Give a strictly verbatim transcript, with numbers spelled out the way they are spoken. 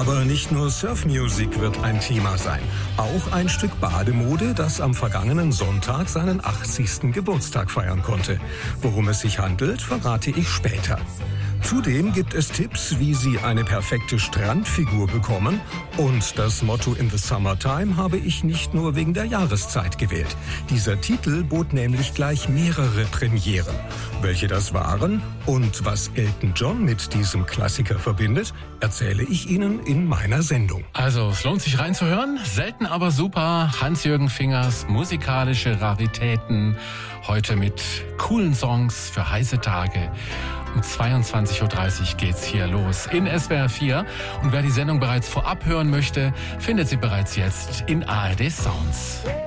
Aber nicht nur Surfmusik wird ein Thema sein. Auch ein Stück Bademode, das am vergangenen Sonntag seinen achtzigsten Geburtstag feiern konnte. Worum es sich handelt, verrate ich später. Zudem gibt es Tipps, wie Sie eine perfekte Strandfigur bekommen. Und das Motto In the Summertime habe ich nicht nur wegen der Jahreszeit gewählt. Dieser Titel bot nämlich gleich mehrere Premieren. Welche das waren und was Elton John mit diesem Klassiker verbindet, erzähle ich Ihnen in meiner Sendung. Also, es lohnt sich reinzuhören. Selten aber super. Hans-Jürgen Fingers musikalische Raritäten. Heute mit coolen Songs für heiße Tage. Um zweiundzwanzig Uhr dreißig geht's hier los in S W R vier. Und wer die Sendung bereits vorab hören möchte, findet sie bereits jetzt in A R D Sounds.